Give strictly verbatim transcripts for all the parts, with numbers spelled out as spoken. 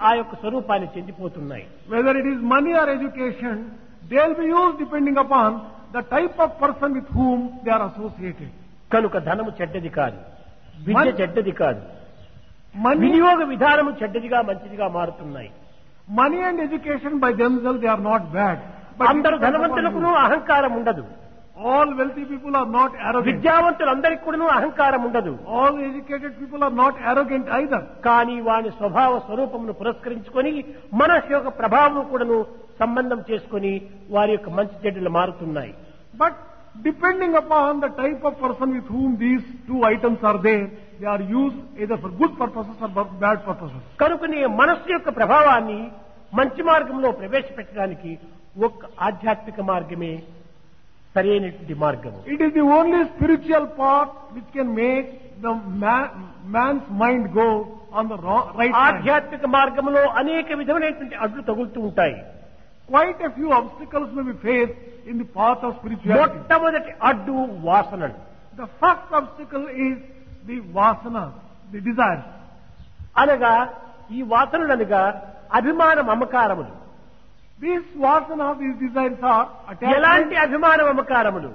ఆ యొక్క స్వరూపాన్ని చెందిపోతున్నాయి. Whether it is money or education, they will be used depending upon the type of person with whom they are associated. కనుక ధనము చెడ్డది కాదు, విద్య Mon- చెడ్డది కాదు, Money, వినియోగ విధానము చెడ్డదిగా మంచిదిగా మారుతున్నాయి. money and education by themselves, they are not bad. But అందరు it depends upon ధనవంతులకు you. అహంకారం ఉండదు, All wealthy people are not arrogant. విద్యావంతులందరికీ కూడా అహంకారం ఉండదు. All educated people are not arrogant either. కానీ వాని స్వభావ స్వరూపమును పురస్కరించుకొని మన యొక్క ప్రభావం కూడాను సంబంధం చేసుకొని వారి యొక్క మంచి చెడ్డలు మారుతున్నాయి. But depending upon the type of person with whom these two items are there, they are used either for good purposes or for bad purposes. కనుకనే మనస్సు యొక్క ప్రభావాన్ని మంచి మార్గంలో ప్రవేశపెట్టడానికి ఒక్క ఆధ్యాత్మిక మార్గమే సరైనటువంటి మార్గము. It is the only spiritual path which can make the man, man's mind go on the wrong, right track. ఆధ్యాత్మిక మార్గంలో అనేక విధమైనటువంటి అడ్డు తగులుతూ ఉంటాయి. Quite a few obstacles may be faced in the path of spirituality. మొట్టమొదటి అడ్డు వాసనలు. The first obstacle is the vasana, the desire. అనగా ఈ వాసనలు అనగా అభిమాన మమకారములు. These vasana, these desires are ఎలాంటి attachment, అభిమాన మమకారములు?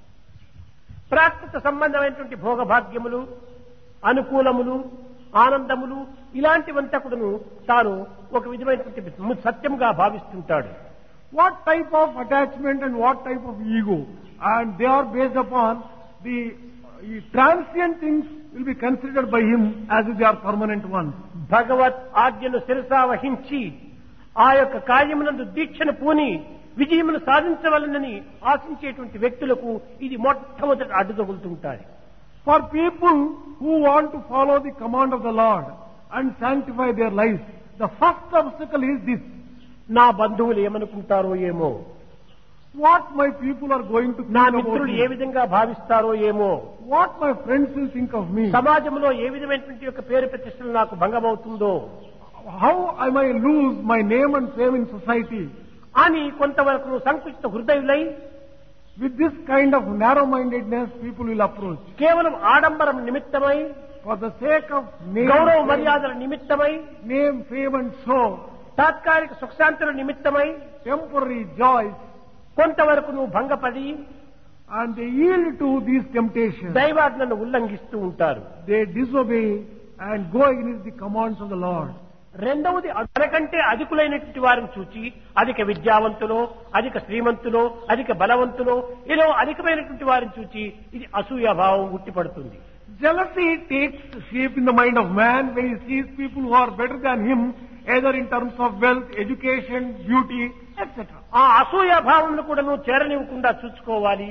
ప్రాకృత సంబంధమైనటువంటి భోగభాగ్యములు, అనుకూలములు, ఆనందములు ఇలాంటివంతా కూడాను తాను ఒక విధమైనటువంటి సత్యముగా భావిస్తుంటాడు. what type of attachment and what type of ego, and they are based upon the uh, transient things will be considered by him as if they are permanent ones. భగవత్ ఆజ్ఞను శిరసా వహించి ఆ యొక్క కార్యమునందు దీక్షను పూని విజయమును సాధించవలనని ఆశించేటువంటి వ్యక్తులకు ఇది మొట్టమొదటి అడ్డు తగులుతుంటాయి. For people who want to follow the command of the Lord and sanctify their lives, the first obstacle is this. నా బంధువులు ఏమనుకుంటారో ఏమో, What my people are going to నా think about మిత్రులు ఏ me, విధంగా భావిస్తారో ఏమో, what my friends will think of me, సమాజంలో ఏ విధమైనటువంటి యొక్క పేరు ప్రతిష్టలు నాకు భంగమవుతుందో how I may lose my name and fame in society. అని కొంతవరకు సంకుచిత హృదయులై With this kind of narrow-mindedness, people will approach. కేవలం ఆడంబరం నిమిత్తమై, For the sake of name, గౌరవ fame, మర్యాదల నిమిత్తమై, name, fame and show, తాత్కాలిక సుఖశాంతుల నిమిత్తమై temporary joys, కొంతవరకు నువ్వు భంగపడి and they yield to these temptations. దైవాజ్ఞను ఉల్లంఘిస్తూ ఉంటారు. They disobey and go against the commands of the Lord. రెండవది అంతకంటే అధికులైనటువంటి వారిని చూచి అధిక విద్యావంతులో, అధిక శ్రీమంతులో, అధిక బలవంతులో ఏదో అధికమైనటువంటి వారిని చూచి ఇది అసూయాభావం ఉట్టిపడుతుంది. Jealousy takes shape in the mind of man when he sees people who are better than him, either in terms of wealth, education, beauty, et cetera. ఆ అసూయాభావం కూడా నువ్వు చేరనివ్వకుండా చూసుకోవాలి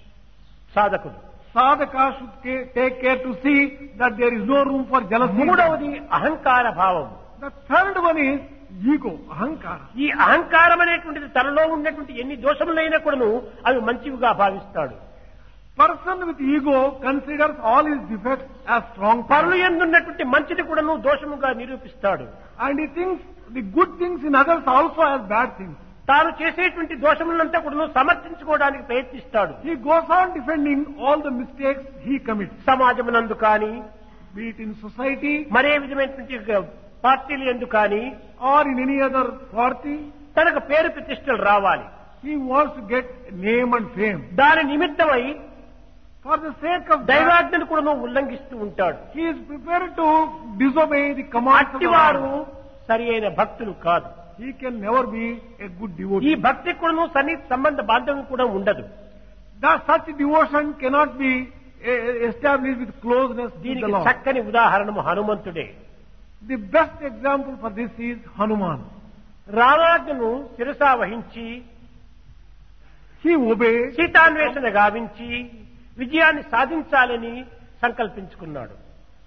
సాధకులు. Sadhaka should ca- take care to see that there is no room for jealousy. మూడవది అహంకార భావం. The third one is ego, ahankara. ఈ అహంకారం అనేటువంటిది తనలో ఉన్నటువంటి ఎన్ని దోషములైనా కూడాను అవి మంచివిగా భావిస్తాడు. Person with ego considers all his defects as strong పరులు points. ఎందున్నటువంటి మంచిది కూడాను దోషముగా నిరూపిస్తాడు. And he thinks the good things in others also as bad things. తాను చేసేటువంటి దోషములంతా కూడాను సమర్థించుకోవడానికి ప్రయత్నిస్తాడు. He goes on defending all the mistakes he commits. సమాజమునందు కానీ, Be it in society మరే విధమైనటువంటి పార్టీలు ఎందు కానీ or in any other party, తనకు పేరు ప్రతిష్టలు రావాలి. he wants to get name and fame. దాని నిమిత్తమై For the sake of that, దైవాజ్ఞను కూడా ఉల్లంఘిస్తూ ఉంటాడు. he is prepared to disobey the commands of the అట్టివారు Lord. సరి అయిన భక్తులు కాదు. He can never be a good ఈ devotee. భక్తి కూడా సన్నిహిత సంబంధ బాంధవ్యం కూడా ఉండదు. That such devotion cannot be eh, established with closeness with the దీనికి Lord. చక్కని ఉదాహరణము హనుమంతుడే. The best example for this is Hanuman. రామాజ్ఞను శిరసా వహించి He obeyed, సీతాన్వేషణ గావించి విజయాన్ని సాధించాలని సంకల్పించుకున్నాడు.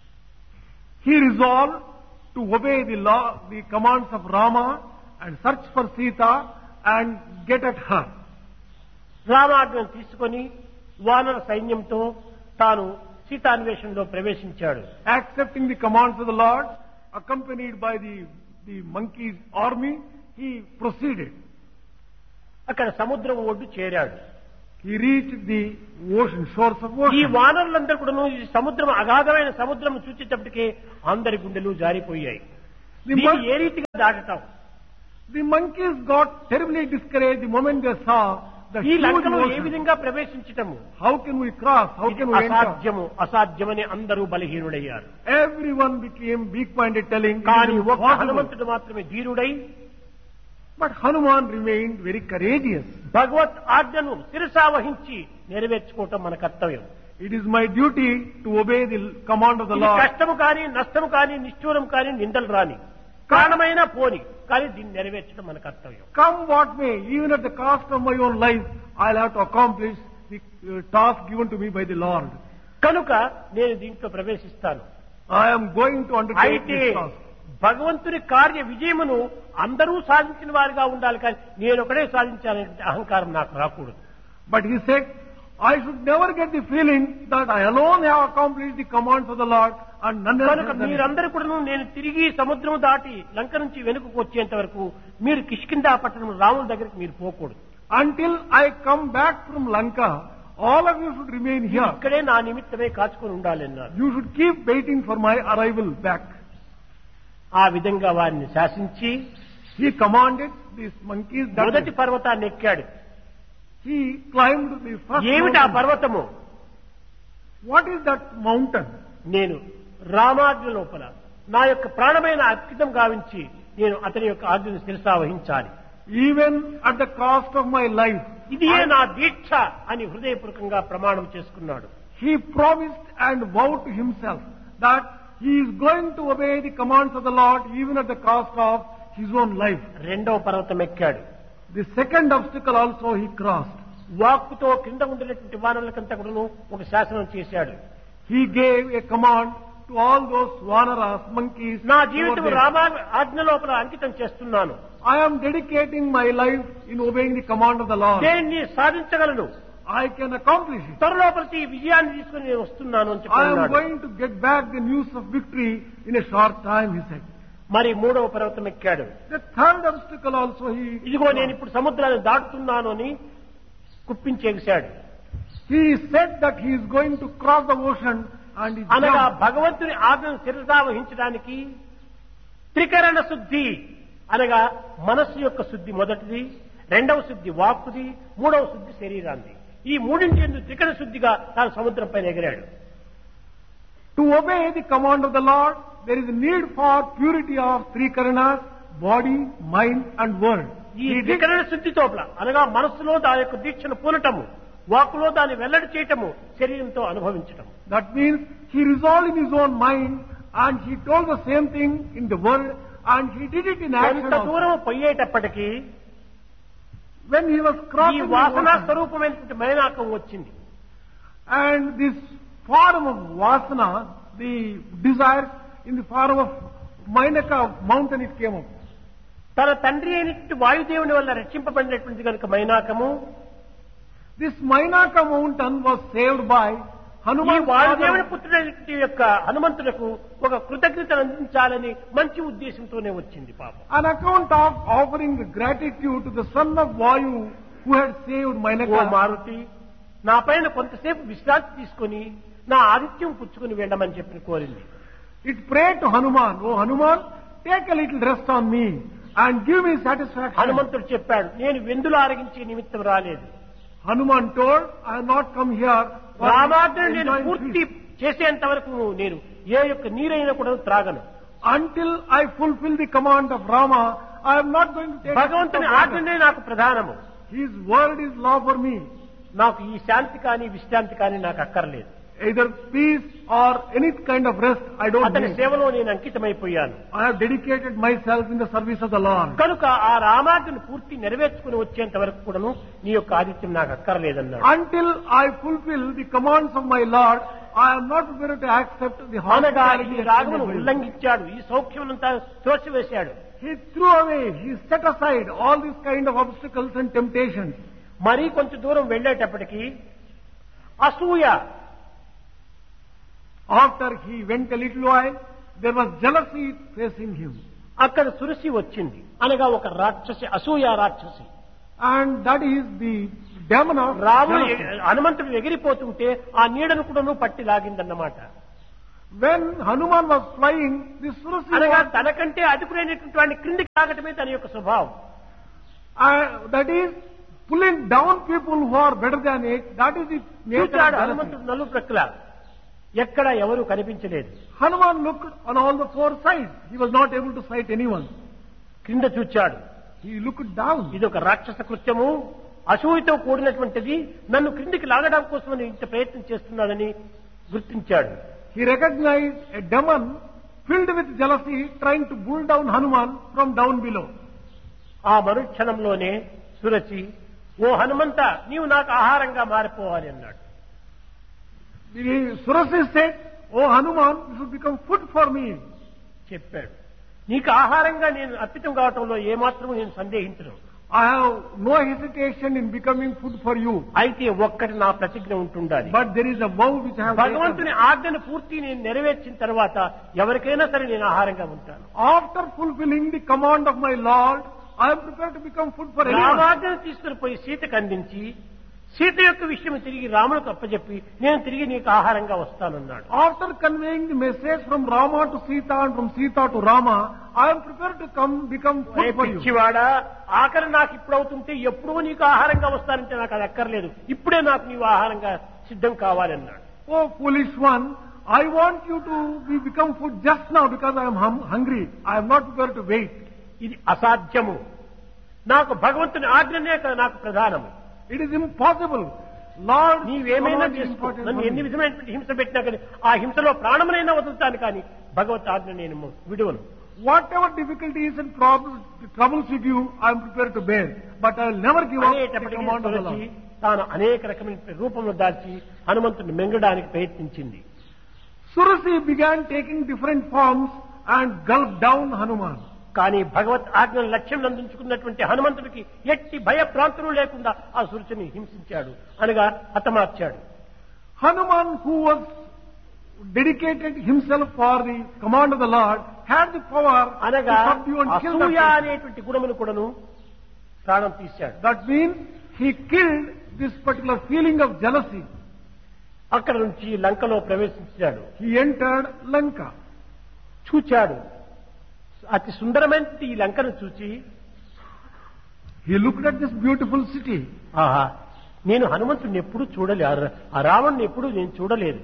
he resolved to obey the law, the commands of Rama and search for Sita and get at her. రామాజ్ఞను తీసుకొని వానర సైన్యంతో తాను సీతాన్వేషణలో ప్రవేశించాడు. Accepting the commands of the Lord, accompanied by the, the monkey's army, he proceeded. అక్కడ సముద్రం ఒడ్డు చేరాడు. He reached the ocean, shores of ఈ ocean. వానరులందరూ కూడా ఈ సముద్రం అగాధమైన సముద్రం చూచేటప్పటికే అందరి గుండెలు జారిపోయాయి. The, దీన్ని mon- ఏ రీతిగా దాటటం? the monkeys got terribly discouraged the moment they saw the ఈ huge లంకలో ఏ ocean. విధంగా ప్రవేశించటము? How can we cross? How ఇది can we enter? అసాధ్యము అసాధ్యమని అందరూ బలహీనుడయ్యారు. Everyone became weak-minded, telling, "It కానీ is ఒక్క impossible." హనుమంతుడు మాత్రమే ధీరుడై But Hanuman remained very courageous. భగవత్ ఆజ్ఞను శిరసా వహించి నెరవేర్చుకోవటం మన కర్తవ్యం. It is my duty to obey the command of the ఇది Lord. కష్టము కానీ నష్టము కానీ నిష్ఠూరం కానీ నిందలు రాని ప్రాణమైన పోని కానీ దీన్ని నెరవేర్చడం మన కర్తవ్యం. Come what may, even at the cost of my own life, I'll have to accomplish the uh, task given to me by the Lord. కనుక నేను దీంట్లో ప్రవేశిస్తాను. I am going to undertake అయితే this task. భగవంతుని కార్య విజయమును అందరూ సాధించిన వారిగా ఉండాలి కానీ నేను ఒకడే సాధించాలనే అహంకారం నాకు రాకూడదు. But he said, I should never get the feeling that I alone have accomplished the commands of the Lord and none else కనుక has done it. మీరందరూ కూడా నేను తిరిగి సముద్రం దాటి లంక నుంచి వెనుకకు వచ్చేంత వరకు మీరు కిష్కిందా పట్టణం రాముల దగ్గరికి మీరు పోకూడదు. Until I come back from Lanka, all of you should remain here. ఇక్కడే నా నిమిత్తమే కాచుకొని ఉండాలి అన్నారు. You should keep waiting for my arrival back. ఆ విధంగా వారిని శాసించి He commanded these monkeys that మొదటి పర్వతాన్ని ఎక్కాడు. he climbed the first ఏమిటి ఆ mountain. పర్వతము? What is that mountain? నేను రామాజ్ఞ లోపల నా యొక్క ప్రాణమైన అర్పితం గావించి నేను అతని యొక్క ఆజ్ఞను శిరసా వహించాలి. Even at the cost of my life, ఇదియే నా దీక్ష అని హృదయపూర్వకంగా ప్రమాణం చేసుకున్నాడు. he promised and vowed to himself that he is going to obey the commands of the Lord even at the cost of his own life. రెండవ పర్వతం ఎక్కాడు. The second obstacle also he crossed. వాక్కుతో కింద ఉండినటువంటి వానరులకంతా కూడాను ఒక శాసనం చేశాడు. He gave a command to all those vanaras, monkeys. నా who were జీవితం there. రామ ఆజ్ఞ లోపల అంకితం చేస్తున్నాను. I am dedicating my life in obeying the command of the Lord. దేన్ని సాధించగలను. I can accomplish it. త్వరలో ప్రతి విజయాన్ని తీసుకుని నేను వస్తున్నాను అని I am చెప్పాడు. going to get back the news of victory in a short time, he said. మరి మూడవ పర్వతం ఎక్కాడు. The third obstacle also he... ఇదిగో నేను ఇప్పుడు సముద్రాన్ని దాటుతున్నాను అని కుప్పించేశాడు. He said that he is going to cross the ocean and he అనగా jumped. భగవంతుని ఆజ్ఞను శిరసా వహించడానికి త్రికరణ శుద్ధి అనగా మనస్సు యొక్క శుద్ధి మొదటిది, రెండవ శుద్ధి వాక్కుది, మూడవ శుద్ధి శరీరాన్ని. ఈ మూడింటి యందు త్రికరణ శుద్ధిగా తాను సముద్రం పైన ఎగిరాడు. To obey the command of the Lord, there is a need for purity of three karanas, body, mind and word. ఈ He did, త్రికరణ శుద్ధి తోపల అనగా మనస్సులో దాని యొక్క దీక్షను పూనటము, వాక్కులో దాన్ని వెల్లడి చేయటము, శరీరంతో అనుభవించటము. that means he resolved in his own mind and he told the same thing in the word and he did it in action కొంత also. దూరం పోయేటప్పటికీ When he was ఈ crossing the వాసనా ocean, స్వరూపమైనటువంటి మైనాకం వచ్చింది. and this form of vasana, the desire in the form of Mainaka mountain, it came up. తన తండ్రి అయినటువంటి వాయుదేవుని వల్ల రక్షింపబడినటువంటి కనుక మైనాకము This Mainaka mountain was saved by ఈ Hanuman. వాయుదేవుని పుత్రుడైనటువంటి యొక్క హనుమంతులకు ఒక కృతజ్ఞతను అందించాలని మంచి ఉద్దేశంతోనే వచ్చింది పాపం. On account of offering gratitude to the son of Vayu who had saved oh Mainaka. Maruti నా పైన కొంతసేపు విశ్రాంతి తీసుకొని నా ఆదిత్యం పుచ్చుకొని వెళ్ళమని చెప్పి కోరింది. It prayed to Hanuman, "Oh Hanuman, take a little rest on me and give me satisfaction." హనుమంతుడు చెప్పాడు, నేను వెందులు ఆరగించే నిమిత్తం రాలేదు. Hanuman told, "I have not come here for రామాజ్ఞను నేను enjoying పూర్తి feast. చేసేంత వరకు నేను ఏ యొక్క నీరైనా కూడా త్రాగను. Until I fulfill the command of Rama, I am not going to take a sip of భగవంతుని water. ఆజ్ఞనే నాకు ప్రధానము. His word is law for me. నాకు ఈ శాంతి కానీ విశ్రాంతి కానీ నాకు అక్కర్లేదు. Either peace or any kind of rest, I don't అతని need. సేవలో నేను అంకితమైపోయాను. I have dedicated myself in the service of the Lord." కనుక ఆ రామాజ్ఞను పూర్తి నెరవేర్చుకుని వచ్చేంత వరకు కూడాను నీ యొక్క ఆదిత్యం నాకు అక్కర్లేదన్నాడు. Until I fulfill the commands of my Lord, I am not prepared to accept the అనగా hospitality ఈ extended రాగమును by you. ఉల్లంఘించాడు, ఈ సౌఖ్యమునంతా తోసివేశాడు. He threw away, he set aside all these kind of obstacles and temptations. మరీ కొంచెం దూరం వెళ్ళేటప్పటికి అసూయ, After he went a little while, there was jealousy facing him. అక్కడ సురసి వచ్చింది అనగా ఒక రాక్షసి, అసూయ రాక్షసి. And that is the demon of రాముడు jealousy. హనుమంతుడు ఎగిరిపోతుంటే ఆ నీడను కూడాను పట్టి లాగిందన్నమాట. When Hanuman was flying, the Surasi అనగా was, తనకంటే అధికులైనటువంటి వాడిని క్రిందికి లాగటమే తన యొక్క స్వభావం. uh, that is, pulling down people who are better than it. That is the nature of చూచాడు jealousy. హనుమంతుడు నలుగు ప్రక్కల ఎక్కడ ఎవరు కనిపించలేదు. Hanuman looked on all the four sides. He was not able to sight anyone. క్రింద చూచాడు. He looked down. ఇది ఒక రాక్షస కృత్యము, అసూయతో కూడినటువంటిది, నన్ను క్రిందికి లాగడం కోసమని ఇంత ప్రయత్నం చేస్తున్నాడని గుర్తించాడు. He recognized a demon filled with jealousy trying to pull down Hanuman from down below. ఆ మరుక్షణంలోనే సురచి, ఓ హనుమంత, నీవు నాకు ఆహారంగా మారిపోవాలి అన్నాడు. The Surasi said, "Oh Hanuman, this will become food for me." చెప్పాడు. నీకు ఆహారంగా నేను అర్పితం కావటంలో ఏమాత్రం నేను సందేహించను. I have no hesitation in becoming food for you. అయితే ఒక్కటి నా ప్రతిజ్ఞ ఉంటుండాలి. But there is a vow which I have భగవంతుని taken. ఆజ్ఞను పూర్తి నేను నెరవేర్చిన తర్వాత ఎవరికైనా సరే నేను ఆహారంగా ఉంటాను. After fulfilling the command of my Lord, I am prepared to become food for anyone. రామాజ్ఞను తీసుకుని పోయి సీతకు అందించి, సీత యొక్క విషయం తిరిగి రాములకు అప్పచెప్పి, నేను తిరిగి నీకు ఆహారంగా వస్తానన్నాడు. After conveying the message from Rama to Sita and from Sita to Rama, I am prepared to come become A food for you. పిచ్చివాడా, ఆకలి నాకు ఇప్పుడు అవుతుంటే ఎప్పుడూ నీకు ఆహారంగా వస్తానంటే నాకు అది అక్కర్లేదు, ఇప్పుడే నాకు నీవు ఆహారంగా సిద్ధం కావాలన్నాడు. Oh foolish one, I want you to be become food just now because I am hum- hungry. I am not prepared to wait. ఇది అసాధ్యము. నాకు భగవంతుని ఆజ్ఞనే కదా నాకు ప్రధానము. It is impossible. Lord, నీవేమైనా command is చేసుకో, important నన్ను for ఎన్ని me. విధమైనటువంటి హింస పెట్టినా కానీ ఆ హింసలో ప్రాణమునైనా వదులుతాను కానీ భగవత్ ఆజ్ఞ నేను విడువను. Whatever difficulties and problems, troubles you give, I am prepared to bear. But I will never give up the అనేటప్పటికీ command of the Tulasi Lord. తాను అనేక రకమైన రూపంలో దాల్చి హనుమంతుని మింగడానికి ప్రయత్నించింది. Surasi began taking different forms and gulped down Hanuman. కానీ భగవత్ ఆజ్ఞను లక్ష్యం అందించుకున్నటువంటి హనుమంతుడికి ఎట్టి భయభ్రాంతులు లేకుండా ఆ సురుచిని హింసించాడు, అనగా హతమార్చాడు. Hanuman, who was dedicated himself for the command of the Lord, had the power to అనగా subdue and kill that అసూయ person. అనేటువంటి గుణమును కూడాను ప్రాణం తీశాడు. That means he killed this particular feeling of jealousy. అక్కడ నుంచి లంకలో ప్రవేశించాడు. He entered Lanka. చూచాడు. అతి సుందరమైన ఈ లంకను చూచి, He looked at this beautiful city. ఆహా, నేను హనుమంతుడిని ఎప్పుడూ చూడలేదు, ఆ రావణ్ణి ఎప్పుడూ నేను చూడలేదు.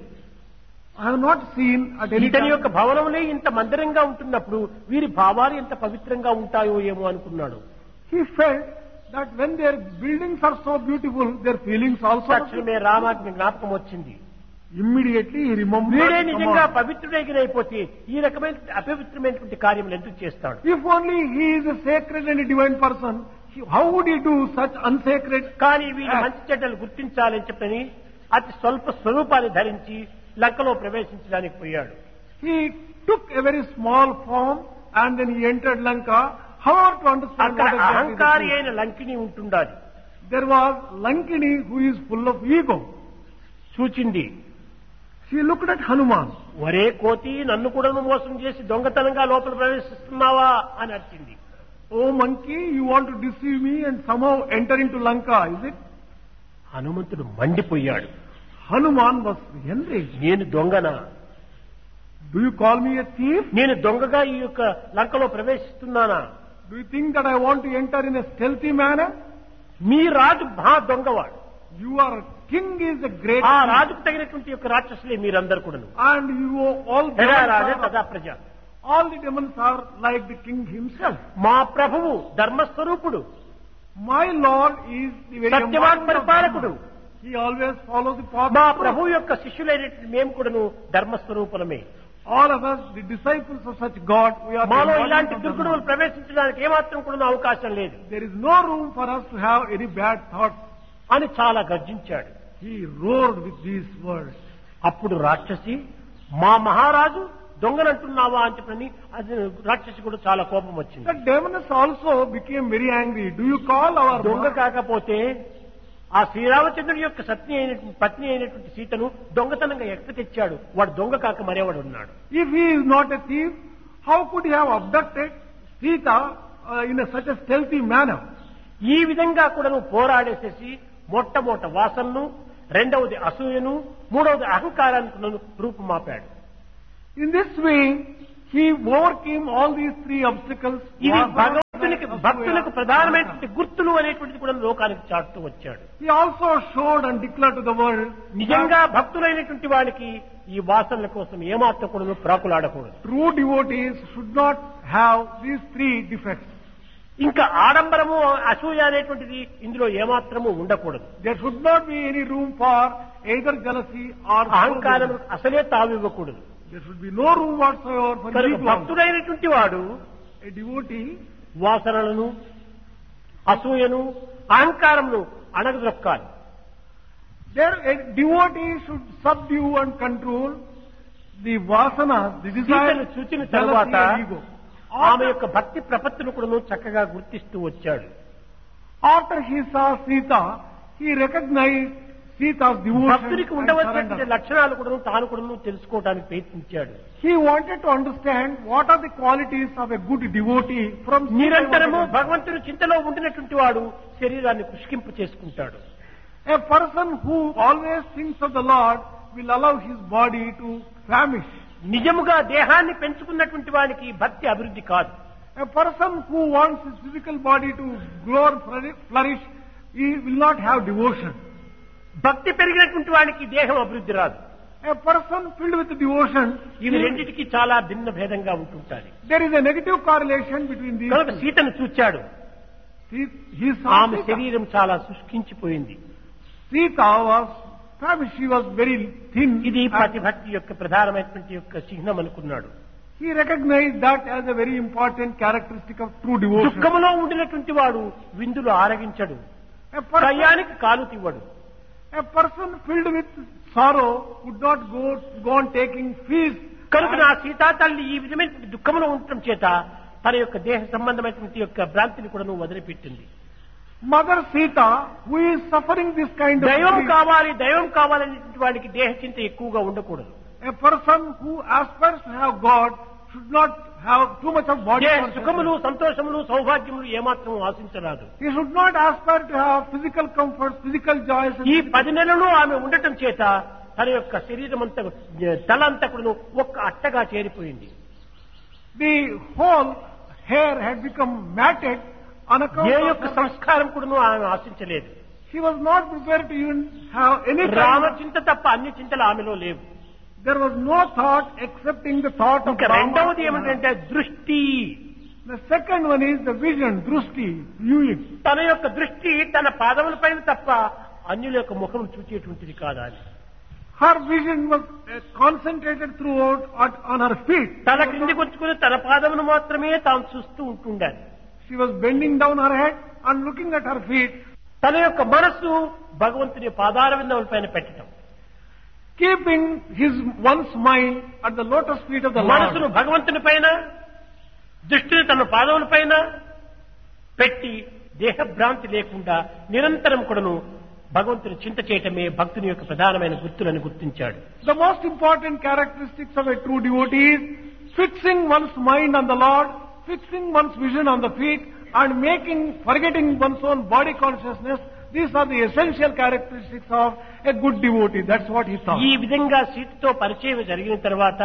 I have not seen at any ఇతని time. యొక్క భవనములే ఇంత మందిరంగా ఉంటున్నప్పుడు వీరి భావాలు ఎంత పవిత్రంగా ఉంటాయో ఏమో అనుకున్నాడు. He felt that when their buildings are so beautiful, their feelings also are తక్షణమే రామాజ్ఞ జ్ఞాపకం వచ్చింది. Immediately he remembered వీడే the నిజంగా command. పవిత్రుడైపోతే ఈ రకమైన అపవిత్రమైనటువంటి కార్యములు ఎందుకు చేస్తాడు? If only he is a sacred and a divine person, he- how would he do such unsacred? కానీ వీడి acts? మంచి చెడ్డలు గుర్తించాలని చెప్పని అతి స్వల్ప స్వరూపాన్ని ధరించి లంకలో ప్రవేశించడానికి పోయాడు. He took a very small form and then he entered Lanka. However, to understand అక్కడ what exactly the అహంకారి truth. అయిన లంకిని ఉంటుండాలి. There was Lankini who is full of ego. చూచింది. She looked at Hanuman. ఒరే కోతి, నన్ను కూడా మోసం చేసి దొంగతనంగా లోపల ప్రవేశిస్తున్నావా అని అడిచింది. Oh monkey, you want to deceive me and somehow enter into Lanka, is it? హనుమంతుడు మండిపోయాడు. Hanuman was enraged. నేను దొంగనా? Do you call me a thief? నేను దొంగగా ఈ యొక్క లంకలో ప్రవేశిస్తున్నానా? Do you think that I want to enter in a stealthy manner? మీ రాజు మహా దొంగవాడు. Your king is a great ఆ king. రాజుకు తగినటువంటి యొక్క రాక్షసులే మీరందరూ కూడాను. And you all యథా demons రాజే are, తథా ప్రజ. all the demons are like the king himself. మా ప్రభువు ధర్మస్వరూపుడు, My Lord is the very Satyavan embodiment of పరిపాలకుడు. Dharma. He always follows the path మా of truth. ప్రభు యొక్క శిష్యులైనటువంటి మేము కూడాను ధర్మస్వరూపులమే. All of us, the disciples of such God, we are the మాలో embodiment ఇలాంటి of దుర్గుణములు Dharma. ప్రవేశించడానికి ఏమాత్రం కూడా అవకాశం లేదు There is no room for us to have any bad thoughts. అని చాలా గర్జించాడు. He roared with these words. అప్పుడు రాక్షసి, మా మహారాజు దొంగనంటున్నావా అని చెప్పని అది రాక్షసి కూడా చాలా కోపం వచ్చింది. The demons also became very angry. Do you call our దొంగ ma- కాకపోతే ఆ శ్రీరామచంద్రుడి యొక్క సత్ని అయినటువంటి పత్ని అయినటువంటి సీతను దొంగతనంగా ఎక్క తెచ్చాడు, వాడు దొంగ కాక మరేవాడు ఉన్నాడు. If he is not a thief, how could he have abducted Sita uh, in a, such a stealthy manner? ఈ విధంగా కూడా నువ్వు పోరాడేసేసి మొట్టమొదట వాసనను, రెండవది అసూయను, మూడవది అహంకారానికి నన్ను రూపుమాపాడు. In this way, he overcame all these three obstacles. ఇవి Vasana, భగవంతునికి Asuya, భక్తులకు and ప్రధానమైనటువంటి Ananta. గుర్తులు అనేటువంటిది కూడా లోకానికి చాటుతూ వచ్చాడు. He also showed and declared to the world నిజంగా భక్తులైనటువంటి వాడికి ఈ వాసనల కోసం ఏమాత్రం కూడా ప్రాకులాడకూడదు. true devotees should not have these three defects. ఇంకా ఆడంబరము అసూయ అనేటువంటిది ఇందులో ఏమాత్రము ఉండకూడదు. There should not be any room for either jealousy or అహంకారం soberbness. అసలే తావివ్వకూడదు. There should be no room whatsoever for కనుక ego. భక్తుడైనటువంటి వాడు A devotee, వాసనలను అసూయను అహంకారమును అణగదొక్కాలి. there a devotee should subdue and control the vasanas, the desire, సీతను చూచిన jealousy తరువాత and ego. ఆమె యొక్క భక్తి ప్రపత్తులు కూడా చక్కగా గుర్తిస్తూ వచ్చాడు. After he saw Sita, he recognized Sita's devotion భక్తుడికి and ఉండవలసినటువంటి surrender. లక్షణాలు కూడా తాను కూడా తెలుసుకోవడానికి ప్రయత్నించాడు. He wanted to understand what are the qualities of a good devotee from Sita. నిరంతరము భగవంతుని చింతలో ఉండినటువంటి వాడు శరీరాన్ని కుష్కింపు చేసుకుంటాడు. A person who always thinks of the Lord will allow his body to famish. నిజముగా దేహాన్ని పెంచుకున్నటువంటి వానికి భక్తి అభివృద్ధి కాదు. A person who wants his physical body to grow and flouri- flourish, he will not have devotion. భక్తి పెరిగినటువంటి వానికి దేహం అభివృద్ధి రాదు. A person filled with devotion, ఇవి he- రెండింటికి చాలా భిన్న భేదంగా ఉంటుంటాయి. there is a negative correlation between these కనుక two. సీతను చూచాడు. He, he saw ఆమె Sita. శరీరం చాలా శుష్కించిపోయింది. Sita was famished, she was very thin. ఇది and ప్రతిభక్తి యొక్క ప్రధానమైనటువంటి యొక్క చిహ్నం అనుకున్నాడు. he recognized that as a very important characteristic of true devotion. దుఃఖములో ఉండినటువంటి వాడు విందులు ఆరగించడు. A person, కయ్యానికి కాలు తివ్వడు. a person filled with sorrow would not go, go on taking feast. కనుక నా సీతా తల్లి ఈ విధమైన దుఃఖంలో ఉండటం చేత తన యొక్క దేహ సంబంధమైనటువంటి యొక్క భ్రాంతిని కూడా నువ్వు వదిలిపెట్టింది. Mother Sita, who is suffering this kind of దైవం grief, కావాలి దైవం కావాలనేటువంటి వాడికి దేహ చింత ఎక్కువగా ఉండకూడదు. a person who aspires to have God should not have too much of body దేహ consciousness. సుఖములు సంతోషములు సౌభాగ్యములు ఏమాత్రం ఆశించరాదు. He should not aspire to have physical comforts, physical joys. And ఈ physical- పది నెలలు ఆమె ఉండటం చేత తన యొక్క శరీరం అంతా తల అంతా కూడా ఒక్క అట్టగా చేరిపోయింది. The whole hair had become matted on account A of యొక్క her- సంస్కారం కూడా ఆమె ఆశించలేదు. She was not prepared to even have any Rama kind of, చింత తప్ప అన్ని చింతలు ఆమెలో లేవు. there was no thought excepting the thought of ఇంకా Rama. రెండవది ఏమిటంటే దృష్టి. The second one is the vision, drusti, viewing. తన యొక్క దృష్టి తన పాదముల పైన తప్ప అన్యుల యొక్క ముఖం చూచేటువంటిది కాదా అని. Her vision was uh, concentrated throughout at, on her feet. తల క్రిందికి వచ్చుకుని తన పాదమును మాత్రమే తాను చూస్తూ ఉంటుండాలి. She was bending down her head and looking at her feet, తన యొక్క మనస్సు భగవంతుని పాదార విందముల పైన పెట్టడం. keeping his one's mind at the lotus feet of the మనసును Lord. భగవంతుని పైన దృష్టిని తన పాదముల పైన పెట్టి దేహభ్రాంతి లేకుండా నిరంతరం కూడాను భగవంతుని చింత చేయటమే భక్తుని యొక్క ప్రధానమైన గుర్తులను గుర్తించాడు. The most important characteristics of a true devotee is fixing one's mind on the Lord, fixing one's vision on the feet, and making, forgetting one's own body consciousness. These are the essential characteristics of a good devotee. That's what he thought. ఈ విధంగా సీతతో పరిచయం జరిగిన తర్వాత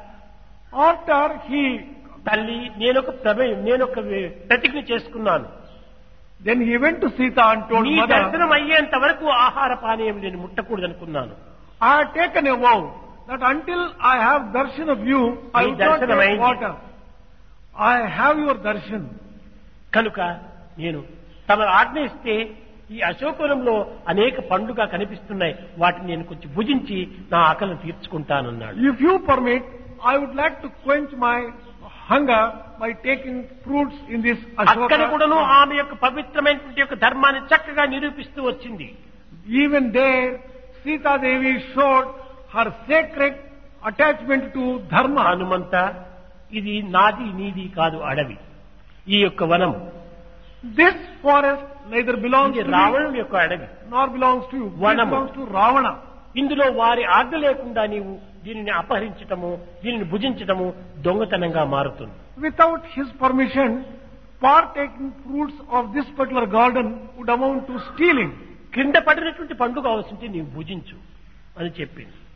After he, తల్లి నేనొక ప్రమేయం నేనొక ప్రతిజ్ఞ చేసుకున్నాను. then he went to Sita and told నీ mother, దర్శనం అయ్యేంత వరకు ఆహార పానీయం నేను ముట్టకూడదు అనుకున్నాను. I have taken a vow that until I have darshan of you, I నీ will not దర్శనం take అయింది. water. I have your darshan. కనుక నేను తమ ఆజ్ఞ ఇస్తే ఈ అశోకవనంలో అనేక పండుగ కనిపిస్తున్నాయి, వాటిని నేను కొంచెం భుజించి నా ఆకలిని తీర్చుకుంటానన్నాడు. If you permit, I would like to quench my hunger by taking fruits in this అక్కడ కూడాను Ashoka. ఆమె యొక్క పవిత్రమైనటువంటి యొక్క ధర్మాన్ని చక్కగా నిరూపిస్తూ వచ్చింది. Even there, Sita Devi showed her sacred attachment to dharma. Hanumantha ఇది నాది నీది కాదు అడవి, ఈ యొక్క వనం This forest neither belongs ఇది to me రావణుని యొక్క అడవి. nor belongs to you. It Vanamu. belongs to Ravana. ఇందులో వారి ఆజ్ఞ లేకుండా నీవు దీనిని అపహరించటము దీనిని భుజించటము దొంగతనంగా మారుతుంది. Without his permission, partaking fruits of this particular garden would amount to stealing. క్రింద పడినటువంటి పండు కావాల్సింటే నీవు భుజించు అని చెప్పింది.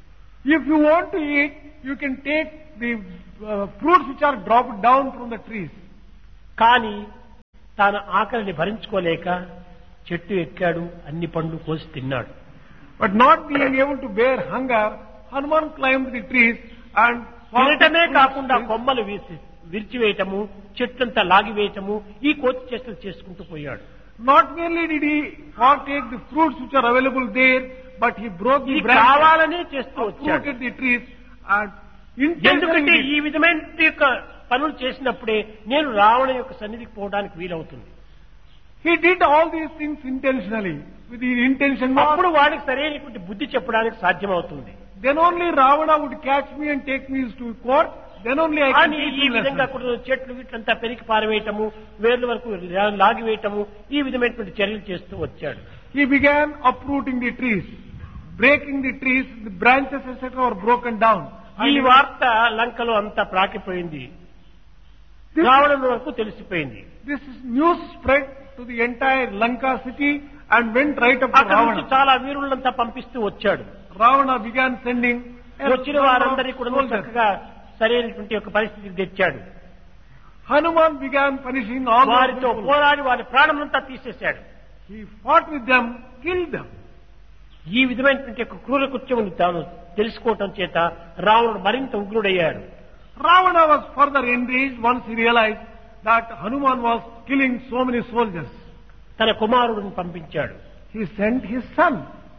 If you want to eat, you can take the uh, fruits which are dropped down from the trees. కానీ తాను ఆకలిని భరించుకోలేక చెట్టు ఎక్కాడు, అన్ని పండ్లు కోసి తిన్నాడు. But not being able to bear hunger, Hanuman climbed the trees and తినటమే కాకుండా కొమ్మలు వీసి విరిచివేయటము, చెట్లంతా లాగివేయటము, ఈ కోతి చేష్టలు చేసుకుంటూ పోయాడు. Not merely did he partake the fruits which are available there, but he broke the ఇది branches, కావాలనే చేస్తూ వచ్చాడు. uprooted the trees, and ఎందుకంటే intentionally ఈ విధమైన యొక్క పనులు చేసినప్పుడే నేను రావణ యొక్క సన్నిధికి పోవడానికి వీలవుతుంది. he did all these things intentionally, with the intention అప్పుడు not, వాడికి సరైనటువంటి బుద్ధి చెప్పడానికి సాధ్యమవుతుంది. then only Ravana would catch me and take me to court, then only I can కానీ teach ఈ him విధంగా lessons. కూడా చెట్లు వీటిలంతా పెరికి పారవేయటము, వేర్ల వరకు లాగివేయటము, ఈ విధమైనటువంటి చర్యలు చేస్తూ వచ్చాడు. He began uprooting the trees, breaking the trees, the branches et cetera were broken down. ఈ And వార్త లంకలో అంతా ప్రాకిపోయింది, this, రావణుల వరకు తెలిసిపోయింది. this news spread to the entire Lanka city and went right up to అక్కడ నుంచి Ravana. చాలా వీరులంతా పంపిస్తూ వచ్చాడు. Ravana began sending a వచ్చిన number of వారందరికీ కూడా soldiers. చక్కగా సరైనటువంటి ఒక పరిస్థితికి తెచ్చాడు. Hanuman began punishing all those వారితో people. పోరాడి వారి ప్రాణమంతా తీసేశాడు. He fought with them, killed them. ఈ విధమైనటువంటి ఒక క్రూర కృత్యమును తాను తెలుసుకోవటం చేత రావణుడు మరింత ఉగ్రుడయ్యాడు. Ravana was further enraged once he realized that Hanuman was killing so many soldiers. తన కుమారుడిని పంపించాడు. He sent his son.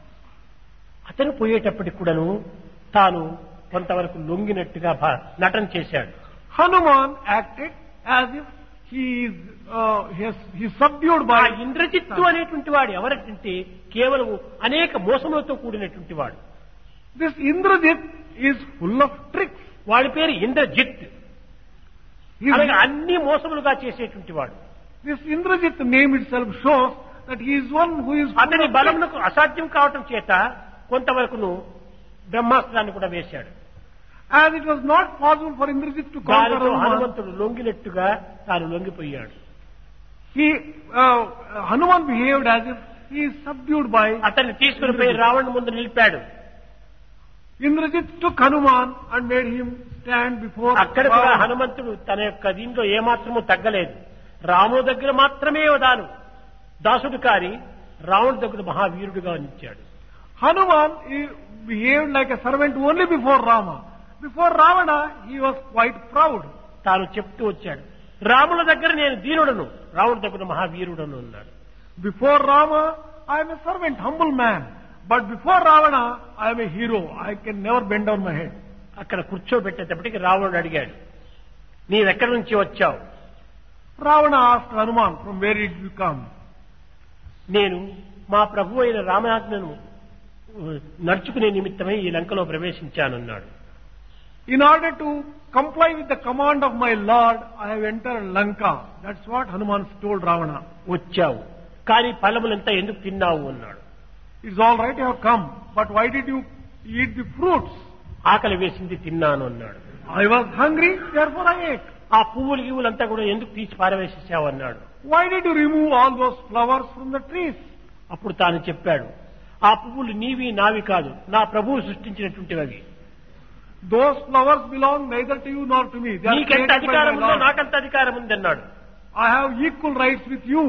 అతను పోయేటప్పటికి కూడాను తాను కొంతవరకు లొంగినట్టుగా భా- నటన చేశాడు. Hanuman acted as if he is uh, he is, he is subdued ఆ by ఇంద్రజిత్తు అనేటువంటి వాడు ఎవరంటే కేవలం అనేక మోసములతో కూడినటువంటి వాడు. this Indrajit is full of tricks. వాడి పేరు ఇంద్రజిత్, He is- అలాగే అన్ని మోసములుగా చేసేటువంటి వాడు. this Indrajit name itself shows that he is one who is full అతని of tricks. బలమునకు అసాధ్యం కావటం చేత కొంతవరకును బ్రహ్మాస్త్రాన్ని కూడా వేశాడు. As it was not possible for Indrajit to conquer దానితో Hanuman, హనుమంతుడు లొంగినట్టుగా తాను లొంగిపోయాడు. he uh, Hanuman behaved as if he is subdued by అతన్ని తీసుకుని పోయి రావణుని ముందు నిలిపాడు. Indrajit took Hanuman and made him stand before అక్కడ కూడా Ravana. హనుమంతుడు తన యొక్క దీంట్లో ఏమాత్రమూ తగ్గలేదు. రాముడి దగ్గర మాత్రమే దాను దాసుడు కాని రావణుడి దగ్గర మహావీరుడుగా నిలిచాడు. Hanuman he behaved like a servant only before Rama. Before Ravana, he was quite proud. తాను చెప్తూ వచ్చాడు, రాముల దగ్గర నేను దీనుడను, రావణుడి దగ్గర మహావీరుడను అన్నాడు. Before Rama, I am a servant, humble man. But before Ravana, I am a hero. I can never bend down my head. అక్కడ కూర్చోబెట్టేటప్పటికి రావణుడు అడిగాడు, నీవెక్కడి నుంచి వచ్చావు? Ravana asked Hanuman, from where did you come? నేను మా ప్రభు అయిన రామనాథ్ను నడుచుకునే నిమిత్తమై ఈ లంకలో ప్రవేశించానన్నాడు. In order to comply with the command of my Lord, I have entered Lanka. That's what Hanuman told Ravana. వచ్చావు, కానీ ఫలములంతా ఎందుకు తిన్నావు అన్నాడు. It's all right, you have come. But why did you eat the fruits? ఆకలి వేసింది తిన్నాను అన్నాడు. I was hungry, therefore I ate. ఆ పువ్వులు గివ్వులంతా కూడా ఎందుకు తీసి పారవేసేసావు అన్నాడు. Why did you remove all those flowers from the trees? అప్పుడు తాను చెప్పాడు, ఆ పువ్వులు నీవి నావి కాదు, నా ప్రభువు సృష్టించినటువంటివి అవి. Those flowers belong neither to you nor to me. They are నీకెంత created by అధికారం my ఉందో Lord. నాకంత అధికారం ఉంది అన్నాడు. I have equal rights with you.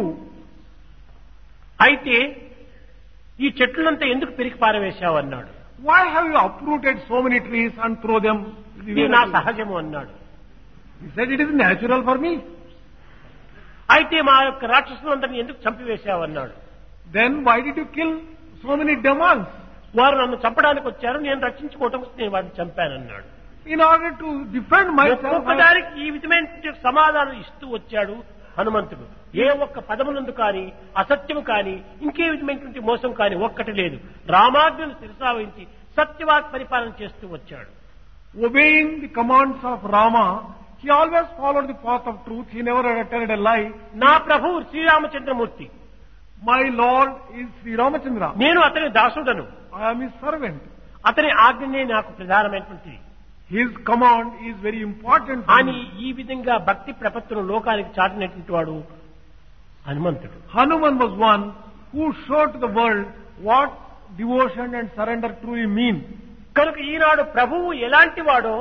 అయితే ఈ చెట్లంతా ఎందుకు పెరిగి పారవేశావు అన్నాడు. Why have you uprooted so many trees and throw them? the ఇది way నా that you- సహజము అన్నాడు. He said it is natural for me. అయితే మా యొక్క రాక్షసులందరినీ ఎందుకు చంపివేశావు అన్నాడు. Then why did you kill so many demons? వారు నన్ను చంపడానికి వచ్చారు, నేను రక్షించుకోవటం కోసం నేను వారిని చంపానన్నాడు. In order to defend myself, I- ఒక్కొక్కదానికి ఈ విధమైన సమాధానం ఇస్తూ వచ్చాడు హనుమంతుడు. ఏ ఒక్క పదమునందు కాని అసత్యము కాని ఇంకే విధమైనటువంటి మోసం కాని ఒక్కటి లేదు. రామాజ్ఞను శిరసావహించి సత్యవాక్ పరిపాలన చేస్తూ వచ్చాడు. obeying the commands of Rama, he always followed the path of truth. He never uttered a lie. నా ప్రభువు Sriramachandramurthy, My Lord is Sri Ramachandra. నేను అతని దాసుడను, I am his servant. అతని ఆజ్ఞనే నాకు ప్రధానమైనటువంటిది His command is very important for అని me. ఈ విధంగా భక్తి ప్రపత్తును లోకానికి చాటినటువంటి వాడు హనుమంతుడు. Hanuman was one who showed to the world what devotion and surrender truly mean. కనుక ఈనాడు ప్రభువు ఎలాంటి వాడో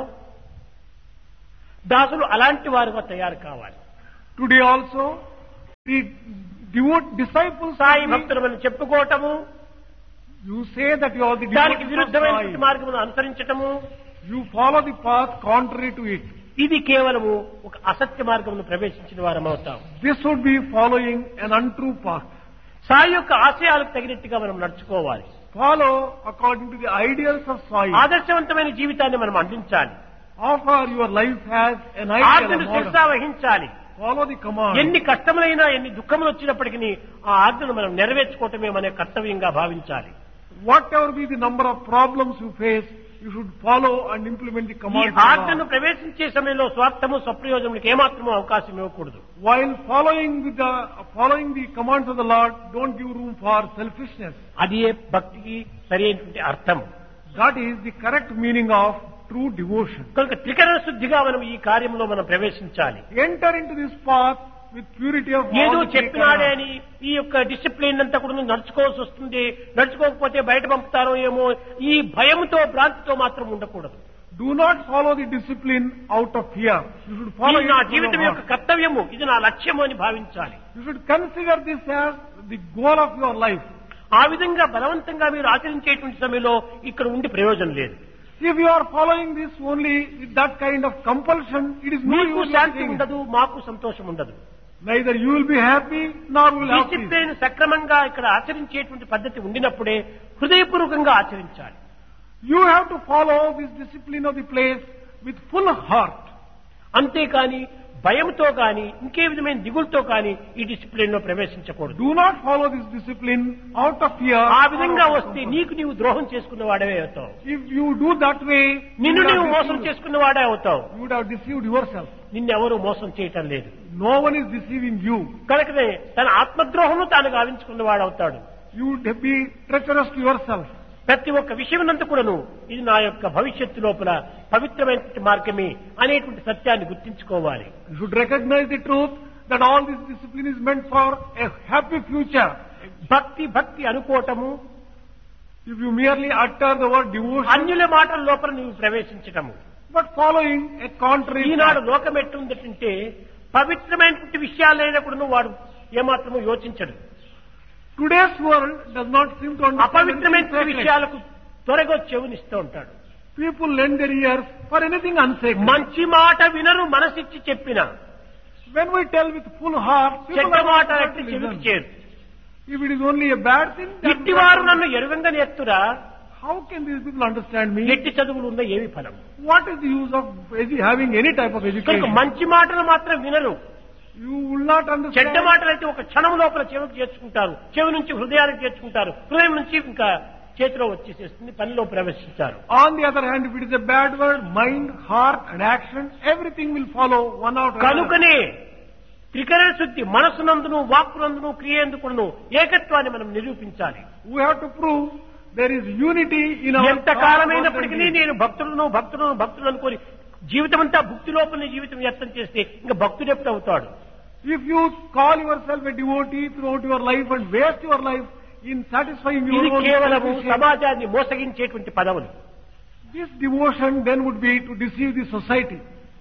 దాసులు అలాంటి వారుగా తయారు కావాలి. Today also, the devout disciples, Sai భక్తులు మనం చెప్పుకోవటము, you say that you are the దానికి devotees of విరుద్ధమైన Sai. మార్గమును అనుసరించటము, You follow the path contrary to it. ఇది కేవలము ఒక అసత్య మార్గమును ప్రవేశించిన వారం అవుతాం. This would be following an untrue path. Sai యొక్క ఆశయాలకు తగినట్టుగా మనం నడుచుకోవాలి. Follow according to the ideals of Sai. ఆదర్శవంతమైన జీవితాన్ని మనం అందించాలి. Offer your life as an ideal, a ఆజ్ఞను model. శిరసా వహించాలి. Follow the command. ఎన్ని కష్టములైనా ఎన్ని దుఃఖములు వచ్చినప్పటికీ ఆ ఆజ్ఞను మనం నెరవేర్చుకోవటమే మన కర్తవ్యంగా భావించాలి. Whatever be the number of problems you face, you should follow and implement the ఈ commands of ఆజ్ఞను God. ప్రవేశించే సమయంలో స్వార్థము స్వప్రయోజనములకు ఏమాత్రమూ అవకాశం ఇవ్వకూడదు. While following with the following the commands of the Lord, don't give room for selfishness. అది భక్తికి సరైనటువంటి అర్థం. That is the correct meaning of true devotion. కనుక త్రికరణ శుద్ధిగా మనం ఈ కార్యంలో మనం ప్రవేశించాలి. Enter into this path with purity of ఏదో all the three చెప్పినాడే karmas. అని ఈ యొక్క డిసిప్లిన్ అంతా కూడా నడుచుకోవాల్సి వస్తుంది, నడుచుకోకపోతే బయట పంపుతారో ఏమో ఈ భయంతో భ్రాంతితో మాత్రం ఉండకూడదు. Do not follow the discipline out of fear. You should follow ఇది it నా from జీవితం the యొక్క heart. కర్తవ్యము, ఇది నా లక్ష్యము అని భావించాలి. You should consider this as the goal of your life. ఆ విధంగా బలవంతంగా మీరు ఆచరించేటువంటి సమయంలో ఇక్కడ ఉండి ప్రయోజనం లేదు. If you are following this only with that kind of compulsion, it is no మీకు use of Shanti saying it. ఉండదు, మాకు సంతోషం ఉండదు. Neither you will be happy nor will have peace. Discipline సక్రమంగా ఇక్కడ ఆచరించేటువంటి పద్ధతి ఉండినప్పుడే హృదయపూర్వకంగా ఆచరించాలి. You have to follow this discipline of the place with full heart. అంతేకాని భయంతో గాని ఇంకే విధమైన దిగులతో గాని ఈ డిసిప్లిన్ లో ప్రవేశించకూడదు. Do not follow this discipline out of fear. ఆ or విధంగా out of వస్తే compulsion. నీకు నీవు ద్రోహం చేసుకున్న వాడవే అవుతావు. If you do that way, you నిన్ను would నీవు have మోసం deceived- చేసుకున్న వాడే అవుతావు. you would have deceived yourself. నిన్నెవరూ మోసం చేయటం లేదు. No one is deceiving you. కనుకనే తన ఆత్మద్రోహము తాను గావించుకున్న వాడవుతాడు. You would be treacherous to yourself. ప్రతి ఒక్క విషయమునంతా కూడాను ఇది నా యొక్క భవిష్యత్తు లోపల పవిత్రమైన మార్గమే అనేటువంటి సత్యాన్ని గుర్తించుకోవాలి. You should recognize the truth that all this discipline is meant for a happy future. భక్తి భక్తి అనుకోవటము, If you merely utter the word devotion, అన్యుల మాటల లోపల నీవు ప్రవేశించటము. but following a contrary Eenadu path. లోకం ఎట్టుందంటే పవిత్రమైనటువంటి విషయాలైనా కూడా వాడు ఏమాత్రము యోచించడు. Today's world does not seem to understand అపవిత్రమైన anything sacred. విషయాలకు త్వరగా చెవునిస్తూ ఉంటాడు. People lend their ears for anything unsacred. మంచి మాట వినరు మనసిచ్చి చెప్పిన, When we tell with full heart, people చెడ్డ are మాట not ఎట్టి to చెవికి listen. చేరు. If it is only a bad thing, then ఇట్టివారు నన్ను ఎరుగంగా నేర్తురా, how can these people understand me? ఎట్టి చదువులు ఉన్న ఏమి ఫలం. What is the use of edu- having any type of కనుక education? మంచి మాటలు మాత్రం వినరు, You will not చెడ్డ understand. మాటలు అయితే ఒక క్షణం లోపల చెవికి చేర్చుకుంటారు, చెవి నుంచి హృదయానికి చేర్చుకుంటారు, హృదయం నుంచి ఇంకా చేతిలో వచ్చేసేస్తుంది, పనిలో ప్రవేశించారు. On the other hand, if it is a bad word, mind, heart and action, everything will follow one after another. కనుకనే త్రికరణ శుద్ధి మనసునందును వాక్కునందును క్రియేందుకును ఏకత్వాన్ని మనం నిరూపించాలి. We have to prove there is unity in our ఎంత thought, కాలమైనప్పటికీ words and నేను భక్తులను భక్తులను భక్తులు అనుకోని జీవితం అంతా భక్తి లోపల జీవితం వ్యర్థం చేస్తే ఇంకా భక్తుడు ఎప్పుడు అవుతాడు? deeds. If you call yourself a devotee throughout your life and waste your life in satisfying your ఇది own కేవలము selfish- సమాజాన్ని మోసగించేటువంటి పదవులు. this devotion then would be to deceive the society.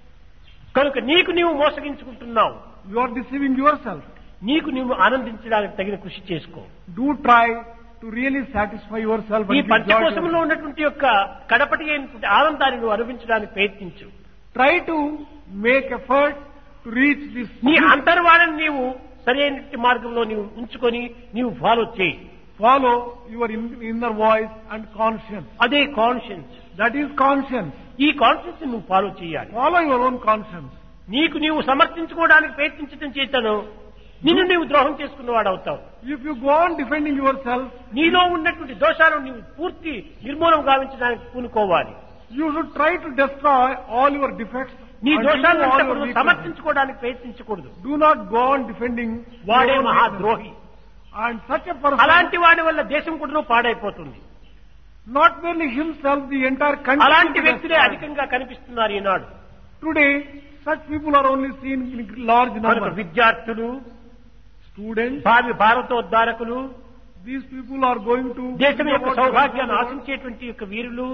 కనుక నీకు నీవు మోసగించుకుంటున్నావు. You are deceiving yourself. నీకు నీవు ఆనందించడానికి తగిన కృషి చేసుకో. Do try to really satisfy yourself ఈ and give joy to పంచకోశంలో yourself. ఉన్నటువంటి యొక్క కడపటి అయినటువంటి ఆనందాన్ని నువ్వు అనుభవించడానికి ప్రయత్నించు. Try to make effort to reach this. నీ అంతర్వాణిని నీవు సరైన మార్గంలో నీవు ఉంచుకొని నీవు ఫాలో చేయి. Follow your in- inner voice and conscience. అదే కాన్షియన్స్. That is conscience. ఈ కాన్షియన్స్ నువ్వు ఫాలో చేయాలి. Follow your own conscience. నీకు నీవు సమర్థించుకోవడానికి ప్రయత్నించడం చేతను నిన్ను నీవు ద్రోహం చేసుకున్నవాడు అవుతావు. If you go on defending yourself, నీలో ఉన్నటువంటి దోషాలను నీవు పూర్తి నిర్మూలన గావించడానికి పూనుకోవాలి. you should try to destroy all your defects. నీ and దోషాలను remove all అంతా your కూడా weaknesses. సమర్థించుకోవడానికి ప్రయత్నించకూడదు. Do not go on defending your వాడే own మహాద్రోహి. weaknesses. And such a person, అలాంటి వాడి వల్ల దేశం కూడా పాడైపోతుంది. not merely himself, the entire country. అలాంటి will be వ్యక్తులే destroyed. అధికంగా కనిపిస్తున్నారు ఈనాడు. Today, such people are only seen in large కనుక numbers. విద్యార్థులు, Students, భావి భారతోద్ధారకులు, these people are going to దేశం యొక్క about సౌభాగ్యాన్ని the world. ఆశించేటువంటి యొక్క వీరులు,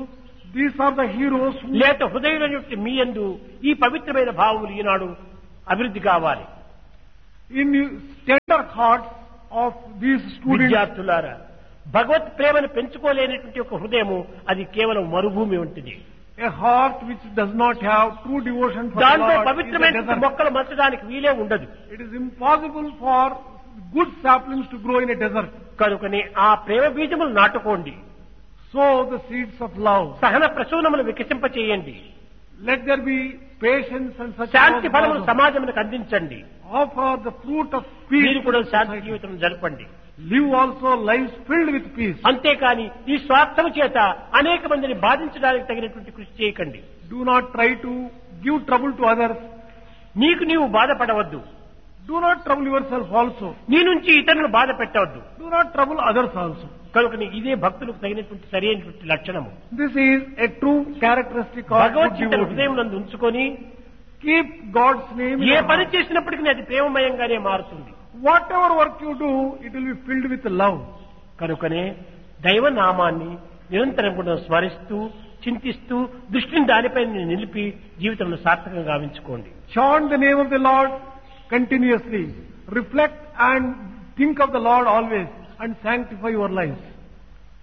These are the heroes who, లేక హృదయం యొక్క మీ యందు ఈ పవిత్రమైన భావములు ఈనాడు అభివృద్ధి కావాలి. in tender hearts of these students, విద్యార్థులారా, భగవత్ ప్రేమను పెంచుకోలేనటువంటి ఒక హృదయము అది కేవలం మరుభూమి ఉంటుంది. a heart which does not have true devotion for the దాంట్లో Lord is a పవిత్రమైన desert. మొక్కలు మచ్చడానికి వీలే ఉండదు. It is impossible for good saplings to grow in a desert. కనుకనే ఆ ప్రేమ బీజములు నాటుకోండి. Sow the seeds of love. సహన ప్రసూనములు వికసింపచేయండి. Let there be patience and such. శాంతి ఫలములు సమాజములకు అందించండి. Offer the fruit of peace. మీరు కూడా to శాంతి society. జీవితం జరపండి. Live also lives filled with peace. అంతేకాని ఈ స్వార్థము చేత అనేక మందిని బాధించడానికి తగినటువంటి కృషి చేయకండి. Do not try to give trouble to others. నీకు నీవు బాధపడవద్దు. Do not trouble yourself also. నీ నుంచి ఇతరులను బాధ పెట్టవద్దు. Do not trouble others also. కనుక ఇదే భక్తులకు తగినటువంటి సరైనటువంటి లక్షణము. This is a true characteristic of good Bhagavad Gita devotee. హృదయం నందు ఉంచుకొని Keep God's name in A your పని heart. చేసినప్పటికీ అది ప్రేమమయంగానే మారుతుంది. Whatever work you do, it will be filled with love. కనుకనే దైవనామాన్ని నిరంతరం కూడా స్మరిస్తూ చింతిస్తూ దృష్టిని దానిపై నిలిపి జీవితంలో సార్థకంగా గావించుకోండి. Chant the name of the Lord continuously. Reflect and think of the Lord always and sanctify your lives.